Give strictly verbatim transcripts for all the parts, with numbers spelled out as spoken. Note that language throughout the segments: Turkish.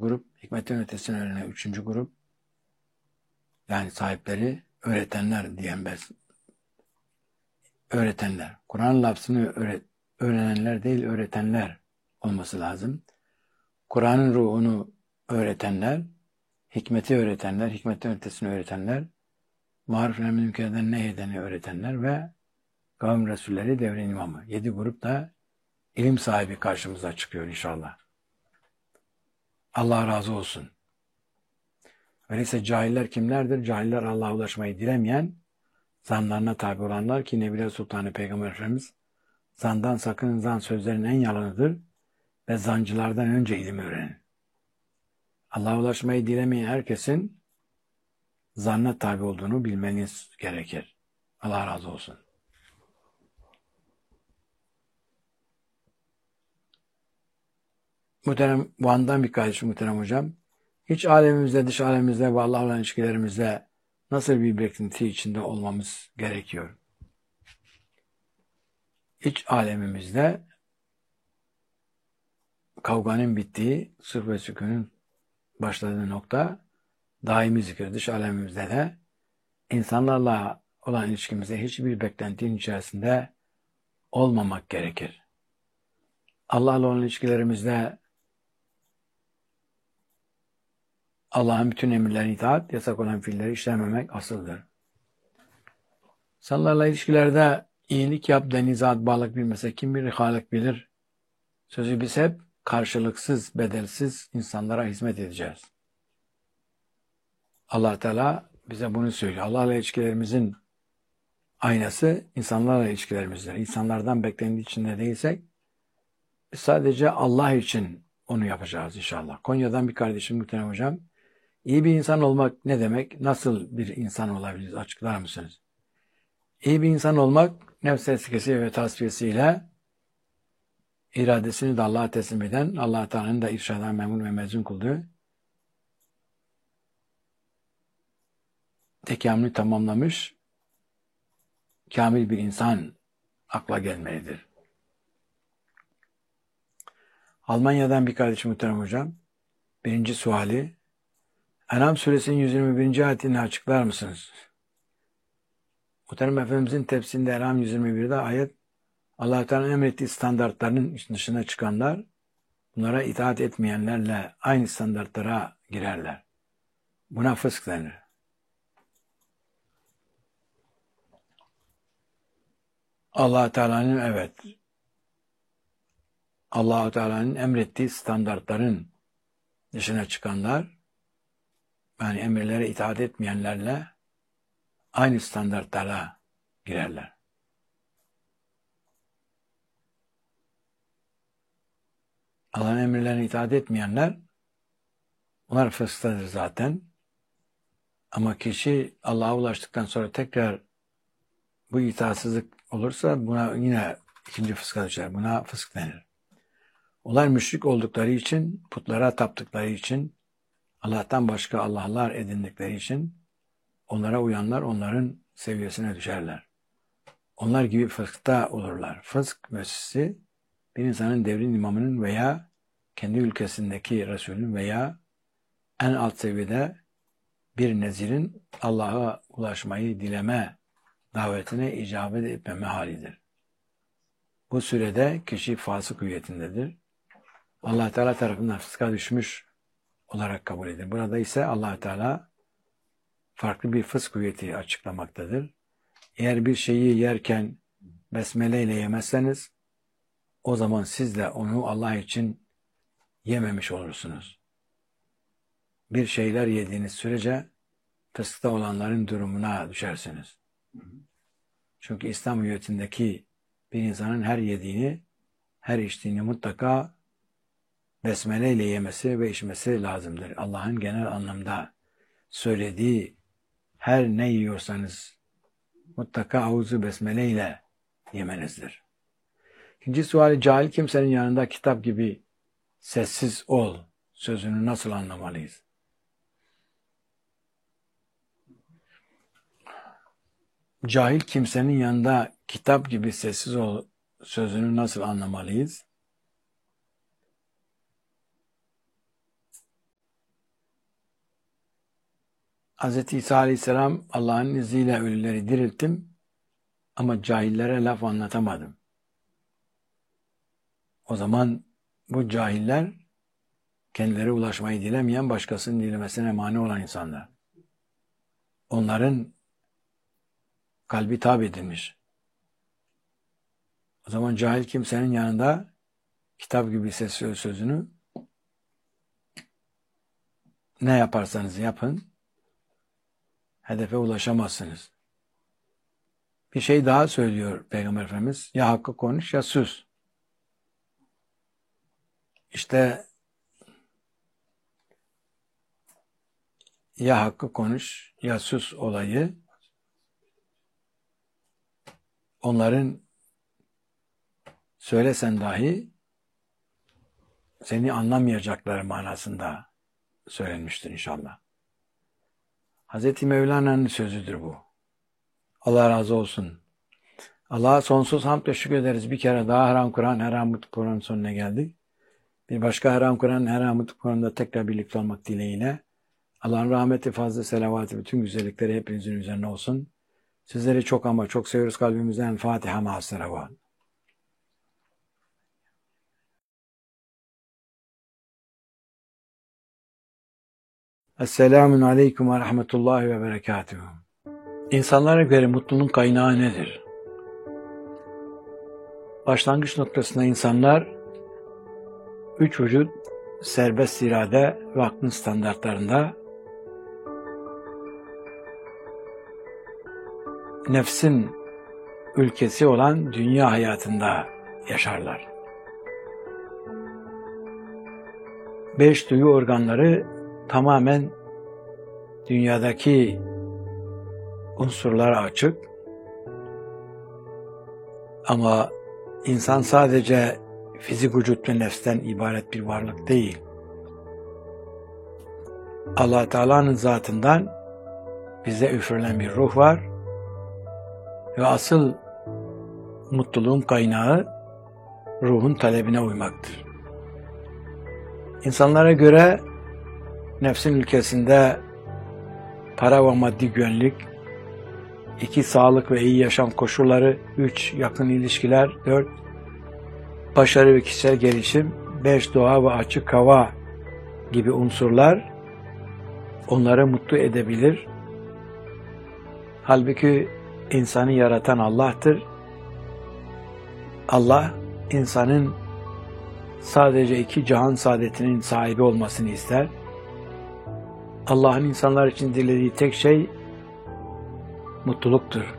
grup, hikmetin ötesini öğrenen üçüncü grup, yani sahipleri öğretenler diyen bez. Öğretenler. Kur'an lafzını öğret, öğrenenler değil, öğretenler olması lazım. Kur'an'ın ruhunu öğretenler, hikmeti öğretenler, hikmetin ötesini öğretenler, maruf ve münkerden nehyedeni öğretenler ve kavim resulleri devrin imamı. Yedi grup da ilim sahibi karşımıza çıkıyor inşallah. Allah razı olsun. Öyleyse cahiller kimlerdir? Cahiller Allah'a ulaşmayı dilemeyen, zanlarına tabi olanlar ki Nebiler Sultanı Peygamber Efendimiz zandan sakının, zan sözlerin en yalanıdır ve zancılardan önce ilim öğrenin. Allah'a ulaşmayı dilemeyen herkesin zanna tabi olduğunu bilmeniz gerekir. Allah razı olsun. Muhterem, Van'dan bir kardeşim muhterem hocam. İç alemimizde, dış alemimizde ve Allah'la olan ilişkilerimizde nasıl bir beklenti içinde olmamız gerekiyor? İç alemimizde kavganın bittiği, sırf ve sükûnun başladığı nokta daimi zikir. Dış alemimizde de insanlarla olan ilişkimizde hiçbir beklentinin içerisinde olmamak gerekir. Allah'la olan ilişkilerimizde Allah'ın bütün emirlerine itaat, yasak olan fiilleri işlememek asıldır. İnsanlarla ilişkilerde iyilik yap, denizat, balık bilmese kim bilir, Halik bilir. Sözü biz hep karşılıksız, bedelsiz insanlara hizmet edeceğiz. Allah Teala bize bunu söylüyor. Allah'la ilişkilerimizin aynası insanlarla ilişkilerimizdir. İnsanlardan beklendiği içinde değilsek biz sadece Allah için onu yapacağız inşallah. Konya'dan bir kardeşim muhterem hocam. İyi bir insan olmak ne demek? Nasıl bir insan olabiliriz? Açıklar mısınız? İyi bir insan olmak nefs tezkiyesi ve tasfiyesiyle iradesini de Allah'a teslim eden, Allah Teala'nın da irşadan memnun ve mezun kıldığı tekamülü tamamlamış kamil bir insan akla gelmelidir. Almanya'dan bir kardeşim muhterem hocam. Birinci suali, En'am suresinin yüz yirmi birinci ayetini açıklar mısınız? Muhterem Efendimizin tefsirinde En'am yüz yirmi birde ayet, Allah-u Teala'nın emrettiği standartların dışına çıkanlar, bunlara itaat etmeyenlerle aynı standartlara girerler. Buna fısk denir. Allah-u Teala'nın evet, Allah-u Teala'nın emrettiği standartların dışına çıkanlar, yani emirlere itaat etmeyenlerle aynı standartlara girerler. Allah'ın emirlerine itaat etmeyenler, bunlar fısktadır zaten. Ama kişi Allah'a ulaştıktan sonra tekrar bu itaatsızlık olursa buna yine ikinci fıska düşer. Buna fısk denir. Onlar müşrik oldukları için, putlara taptıkları için, Allah'tan başka Allah'lar edindikleri için onlara uyanlar onların seviyesine düşerler. Onlar gibi fıskta olurlar. Fısk müessisi bir insanın devrin imamının veya kendi ülkesindeki Resulün veya en alt seviyede bir nezirin Allah'a ulaşmayı dileme davetine icabet etmeme halidir. Bu sürede kişi fasık hüviyetindedir. Allah Teala tarafından fıska düşmüş olarak kabul edilir. Burada ise Allah Teala farklı bir fısk hüviyeti açıklamaktadır. Eğer bir şeyi yerken besmele ile yemezseniz o zaman siz de onu Allah için yememiş olursunuz. Bir şeyler yediğiniz sürece fıskta olanların durumuna düşersiniz. Çünkü İslam hüviyetindeki bir insanın her yediğini, her içtiğini mutlaka besmele ile yemesi ve içmesi lazımdır. Allah'ın genel anlamda söylediği her ne yiyorsanız mutlaka avuzu besmele ile yemenizdir. İkinci suali, cahil kimsenin yanında kitap gibi sessiz ol sözünü nasıl anlamalıyız? Cahil kimsenin yanında kitap gibi sessiz ol sözünü nasıl anlamalıyız? Hz. İsa Aleyhisselam Allah'ın izniyle ölüleri dirilttim ama cahillere laf anlatamadım. O zaman bu cahiller kendileri ulaşmayı dilemeyen, başkasının dilemesine mani olan insanlar. Onların kalbi tabi edilmiş. O zaman cahil kimsenin yanında kitap gibi ses sözünü ne yaparsanız yapın hedefe ulaşamazsınız. Bir şey daha söylüyor Peygamber Efendimiz. Ya hakkı konuş ya sus. İşte ya hakkı konuş ya sus olayı onların söylesen dahi seni anlamayacakları manasında söylenmiştir inşallah. Hazreti Mevlana'nın sözüdür bu. Allah razı olsun. Allah'a sonsuz hamd ve şükür ederiz. Bir kere daha Haram Kur'an, Haram Kur'an sonuna geldik. Bir başka Haram Kur'an, Haram Kur'an'da tekrar birlikte olmak dileğiyle. Allah'ın rahmeti, fazla selavatı, bütün güzellikleri hepinizin üzerine olsun. Sizleri çok ama çok seviyoruz kalbimizden. Fatiha ma'as-salavat. Esselamun aleyküm ve rahmetullahi ve berekatuhu. İnsanlara göre mutluluğun kaynağı nedir? Başlangıç noktasında insanlar üç vücut, serbest irade ve aklın standartlarında nefsin ülkesi olan dünya hayatında yaşarlar. Beş duyu organları tamamen dünyadaki unsurlara açık. Ama insan sadece fizik vücut ve nefsten ibaret bir varlık değil. Allah Teala'nın zatından bize üfürülen bir ruh var ve asıl mutluluğun kaynağı ruhun talebine uymaktır. İnsanlara göre nefsin ülkesinde para ve maddi güvenlik, iki sağlık ve iyi yaşam koşulları, üç yakın ilişkiler, dört başarı ve kişisel gelişim, beş doğa ve açık hava gibi unsurlar onları mutlu edebilir. Halbuki insanı yaratan Allah'tır. Allah insanın sadece iki cihan saadetinin sahibi olmasını ister. Allah'ın insanlar için dilediği tek şey mutluluktur.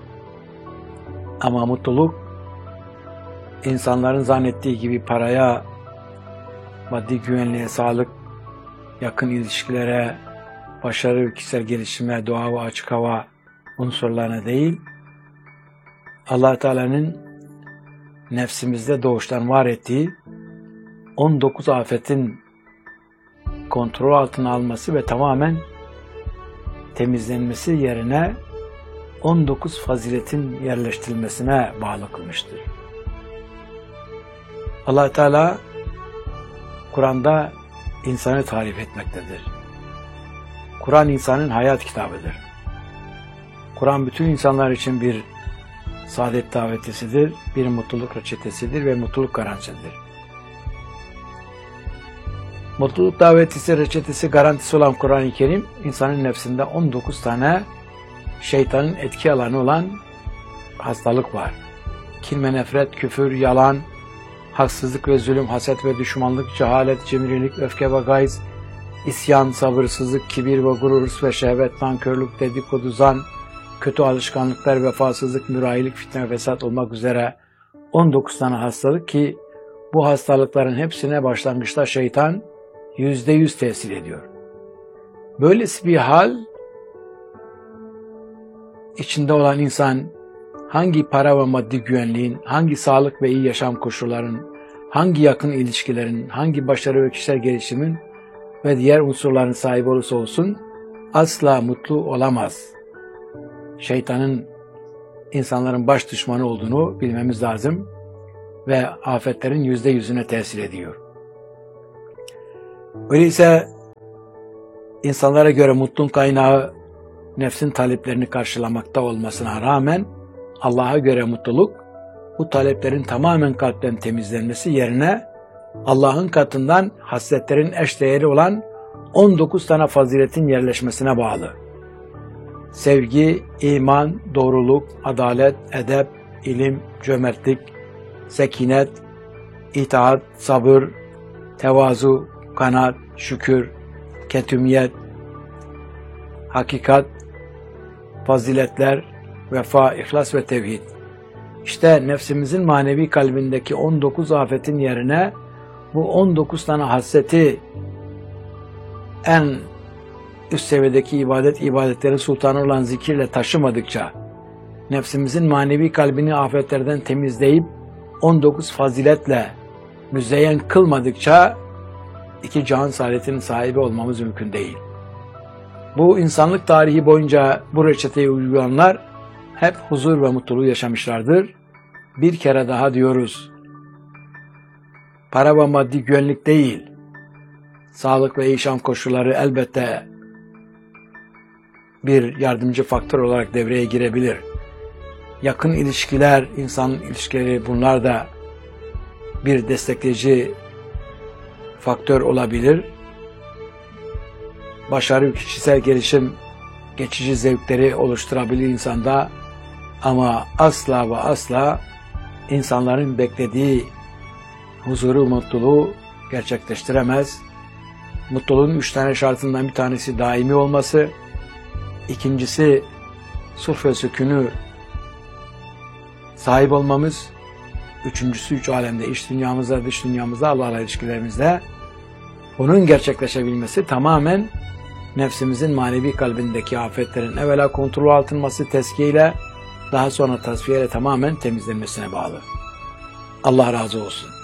Ama mutluluk insanların zannettiği gibi paraya, maddi güvenliğe, sağlık, yakın ilişkilere, başarı ve kişisel gelişime, doğa ve açık hava unsurlarına değil, Allah Teala'nın nefsimizde doğuştan var ettiği on dokuz afetin kontrol altına alması ve tamamen temizlenmesi yerine on dokuz faziletin yerleştirilmesine bağlı kılmıştır. Allah Teala Kur'an'da insanı tarif etmektedir. Kur'an insanın hayat kitabıdır. Kur'an bütün insanlar için bir saadet davetisidir, bir mutluluk reçetesidir ve mutluluk garantisidir. Mutluluk davetisi, reçetesi, garantisi olan Kur'an-ı Kerim, insanın nefsinde on dokuz tane şeytanın etki alanı olan hastalık var. Kin ve nefret, küfür, yalan, haksızlık ve zulüm, haset ve düşmanlık, cehalet, cimrilik, öfke ve gayz, isyan, sabırsızlık, kibir ve gurur, hırs ve şehvet, nankörlük, dedikodu, zan, kötü alışkanlıklar, vefasızlık, mürahilik, fitne ve fesat olmak üzere on dokuz tane hastalık ki bu hastalıkların hepsine başlangıçta şeytan yüzde yüz tesir ediyor. Böylesi bir hal içinde olan insan hangi para ve maddi güvenliğin, hangi sağlık ve iyi yaşam koşullarının, hangi yakın ilişkilerin, hangi başarı ve kişisel gelişimin ve diğer unsurların sahibi olursa olsun asla mutlu olamaz. Şeytanın insanların baş düşmanı olduğunu bilmemiz lazım ve afetlerin yüzde yüzüne tesir ediyor. Öyleyse insanlara göre mutluluk kaynağı nefsin taleplerini karşılamakta olmasına rağmen Allah'a göre mutluluk bu taleplerin tamamen kalpten temizlenmesi yerine Allah'ın katından hasletlerin eşdeğeri olan on dokuz tane faziletin yerleşmesine bağlı. Sevgi, iman, doğruluk, adalet, edep, ilim, cömertlik, sekinet, itaat, sabır, tevazu, kanaat, şükür, ketümiyet, hakikat, faziletler, vefa, ihlas ve tevhid. İşte nefsimizin manevi kalbindeki on dokuz afetin yerine bu on dokuz tane hasreti en üst seviyedeki ibadet, ibadetlerin sultanı olan zikirle taşımadıkça, nefsimizin manevi kalbini afetlerden temizleyip on dokuz faziletle müzeyyen kılmadıkça iki cihan saadetinin sahibi olmamız mümkün değil. Bu insanlık tarihi boyunca bu reçeteyi uygulayanlar hep huzur ve mutluluğu yaşamışlardır. Bir kere daha diyoruz, para ve maddi güvenlik değil, sağlık ve yaşam koşulları elbette bir yardımcı faktör olarak devreye girebilir. Yakın ilişkiler, insan ilişkileri, bunlar da bir destekleyici faktör olabilir. Başarı, kişisel gelişim, geçici zevkleri oluşturabilir insanda ama asla ve asla insanların beklediği huzuru, mutluluğu gerçekleştiremez. Mutluluğun üç tane şartından bir tanesi daimi olması, ikincisi sulh ve sükûnü sahip olmamız, üçüncüsü üç alemde, iç dünyamızda, dış dünyamızda, Allah'la ilişkilerimizde. Bunun gerçekleşebilmesi tamamen nefsimizin manevi kalbindeki afetlerin evvela kontrol altınması tezkiyeyle, daha sonra tasfiyeyle tamamen temizlenmesine bağlı. Allah razı olsun.